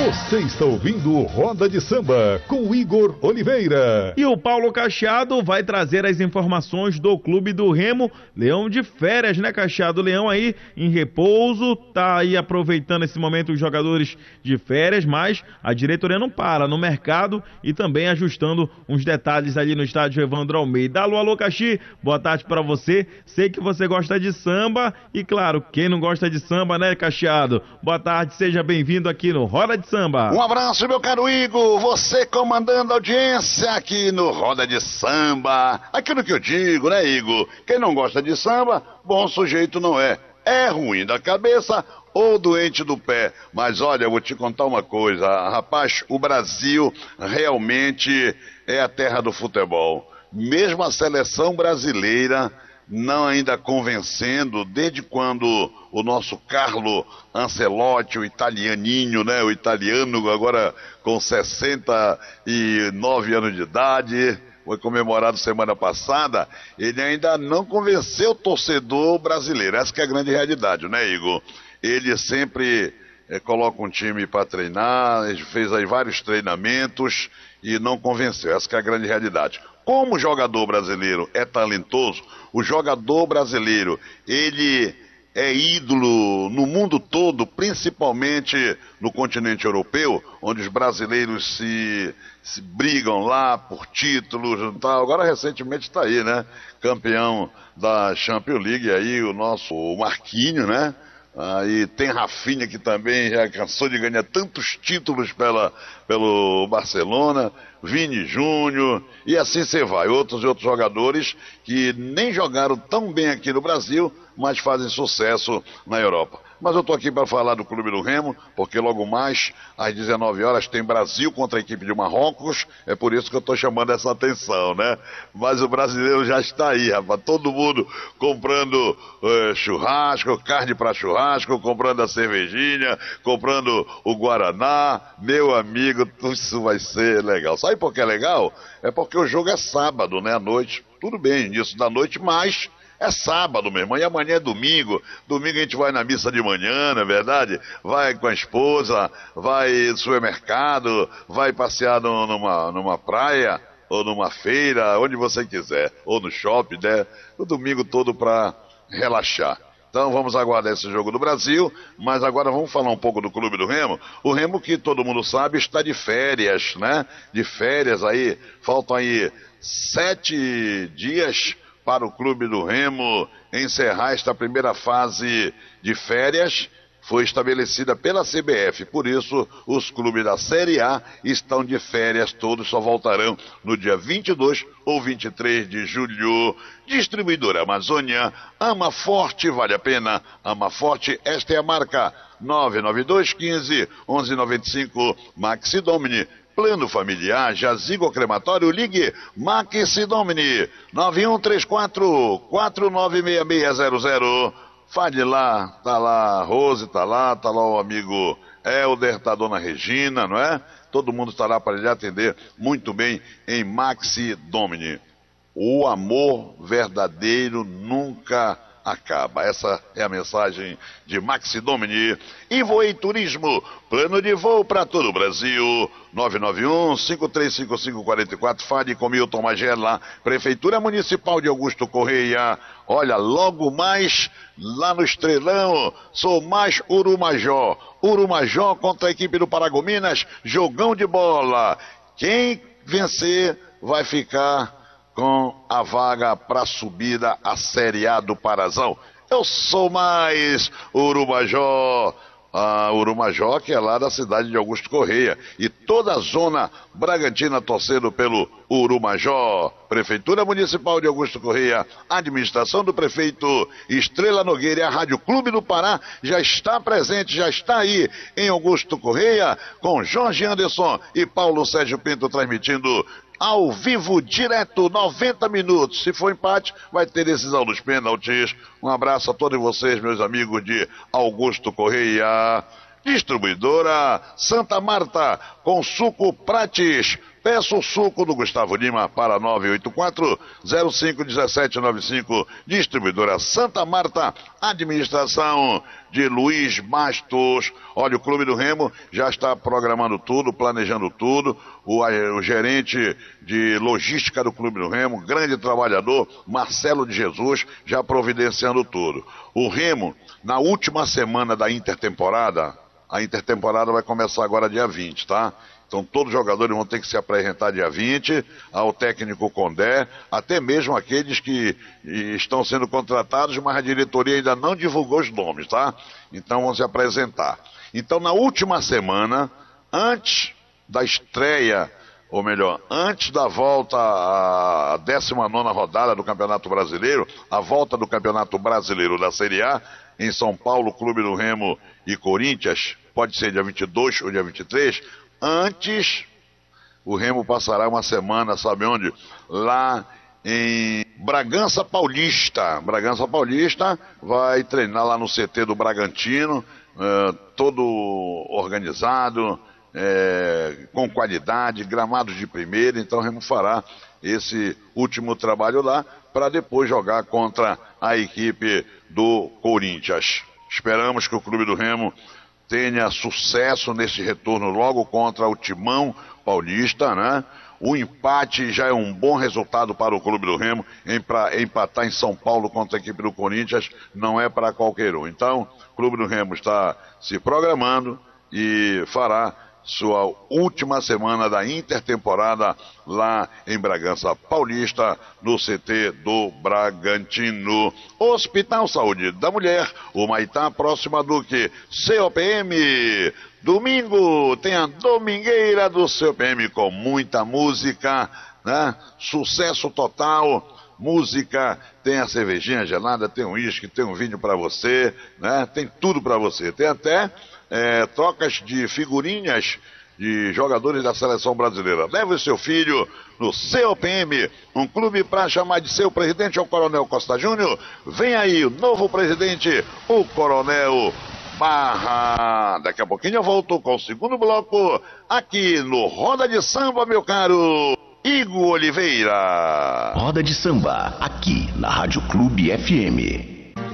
Você está ouvindo o Roda de Samba com Igor Oliveira. E o Paulo Cacheado vai trazer as informações do Clube do Remo. Leão de férias, né, Cacheado? Leão aí em repouso, tá aí aproveitando esse momento os jogadores de férias, mas a diretoria não para no mercado e também ajustando uns detalhes ali no estádio Evandro Almeida. Alô, Caxi, boa tarde para você. Sei que você gosta de samba e, claro, quem não gosta de samba, né, Cacheado? Boa tarde, seja bem-vindo aqui no Roda de Samba. Um abraço, meu caro Igor, você comandando a audiência aqui no Roda de Samba. Aquilo que eu digo, né, Igor? Quem não gosta de samba, bom sujeito não é. É ruim da cabeça ou doente do pé. Mas olha, eu vou te contar uma coisa, rapaz, o Brasil realmente é a terra do futebol. Mesmo a seleção brasileira não ainda convencendo, desde quando o nosso Carlo Ancelotti, o italianinho, né, o italiano agora com 69 anos de idade, foi comemorado semana passada, ele ainda não convenceu o torcedor brasileiro. Essa que é a grande realidade, né, Igor? Ele sempre coloca um time para treinar, ele fez aí vários treinamentos e não convenceu. Essa que é a grande realidade. Como o jogador brasileiro é talentoso, o jogador brasileiro, ele é ídolo no mundo todo, principalmente no continente europeu, onde os brasileiros se brigam lá por títulos e tal. Agora recentemente está aí, né? Campeão da Champions League aí, o nosso Marquinhos, né? Aí tem Rafinha, que também já cansou de ganhar tantos títulos pelo Barcelona, Vini Júnior, e assim você vai. Outros jogadores que nem jogaram tão bem aqui no Brasil, mas fazem sucesso na Europa. Mas eu estou aqui para falar do Clube do Remo, porque logo mais, às 19 horas, tem Brasil contra a equipe de Marrocos, é por isso que eu estou chamando essa atenção, né? Mas o brasileiro já está aí, rapaz, todo mundo comprando churrasco, carne para churrasco, comprando a cervejinha, comprando o Guaraná, meu amigo, isso vai ser legal. Sabe por que é legal? É porque o jogo é sábado, né, à noite, tudo bem, início da noite, mas é sábado, meu irmão, e amanhã é domingo. Domingo a gente vai na missa de manhã, não é verdade? Vai com a esposa, vai no supermercado, vai passear numa praia, ou numa feira, onde você quiser, ou no shopping, né? O domingo todo para relaxar. Então vamos aguardar esse jogo do Brasil, mas agora vamos falar um pouco do Clube do Remo. O Remo, que todo mundo sabe, está de férias, né? De férias aí, faltam aí 7 dias para o Clube do Remo encerrar esta primeira fase de férias. Foi estabelecida pela CBF, por isso os clubes da Série A estão de férias, todos só voltarão no dia 22 ou 23 de julho. Distribuidora Amazônia, ama forte, vale a pena, ama forte, esta é a marca 99215-1195, Maxi Domini. Plano familiar, jazigo crematório, ligue Maxi Domini, 9134-496600. Fale lá, tá lá a Rose, tá lá o amigo Helder, tá a dona Regina, não é? Todo mundo estará para lhe atender muito bem em Maxi Domini. O amor verdadeiro nunca acaba. Essa é a mensagem de Maxi Domini. E Voei Turismo, plano de voo para todo o Brasil. 991-535544. Fale com Milton Magela, Prefeitura Municipal de Augusto Correia. Olha, logo mais lá no Estrelão, sou mais Urumajó. Urumajó contra a equipe do Paragominas, jogão de bola. Quem vencer vai ficar com a vaga para subida à Série A do Parazão. Eu sou mais Urumajó. Urumajó, que é lá da cidade de Augusto Correia, e toda a zona Bragantina torcendo pelo Urumajó. Prefeitura Municipal de Augusto Correia, administração do prefeito Estrela Nogueira e a Rádio Clube do Pará já está presente, já está aí em Augusto Correia, com Jorge Anderson e Paulo Sérgio Pinto transmitindo ao vivo, direto, 90 minutos. Se for empate, vai ter decisão dos pênaltis. Um abraço a todos vocês, meus amigos de Augusto Correia. Distribuidora Santa Marta, com suco Prates. Peça o suco do Gustavo Lima para 984-051795, distribuidora Santa Marta, administração de Luiz Bastos. Olha, o Clube do Remo já está programando tudo, planejando tudo. O gerente de logística do Clube do Remo, grande trabalhador, Marcelo de Jesus, já providenciando tudo. O Remo, na última semana da intertemporada, a intertemporada vai começar agora dia 20, tá? Então todos os jogadores vão ter que se apresentar dia 20 ao técnico Condé, até mesmo aqueles que estão sendo contratados, mas a diretoria ainda não divulgou os nomes, tá? Então vão se apresentar. Então na última semana, antes da estreia, ou melhor, antes da volta à 19ª rodada do Campeonato Brasileiro, a volta do Campeonato Brasileiro da Série A, em São Paulo, Clube do Remo e Corinthians, pode ser dia 22 ou dia 23, antes, o Remo passará uma semana, sabe onde? Lá em Bragança Paulista. Bragança Paulista vai treinar lá no CT do Bragantino, todo organizado, com qualidade, gramados de primeira. Então o Remo fará esse último trabalho lá para depois jogar contra a equipe do Corinthians. Esperamos que o Clube do Remo tenha sucesso nesse retorno logo contra o Timão Paulista, né? O empate já é um bom resultado para o Clube do Remo. Empatar em São Paulo contra a equipe do Corinthians não é para qualquer um. Então, o Clube do Remo está se programando e fará sua última semana da intertemporada lá em Bragança Paulista, no CT do Bragantino. Hospital Saúde da Mulher, o Maitá, próxima do que? COPM. Domingo tem a Domingueira do COPM com muita música, né? Sucesso total. Música, tem a cervejinha gelada, tem um uísque, tem um vinho para você, né? Tem tudo para você. Tem até trocas de figurinhas de jogadores da seleção brasileira. Leve o seu filho no COPM, um clube para chamar de seu presidente, é o Coronel Costa Júnior. Vem aí o novo presidente, o Coronel Barra. Daqui a pouquinho eu volto com o segundo bloco aqui no Roda de Samba, meu caro Igor Oliveira. Roda de Samba, aqui na Rádio Clube FM.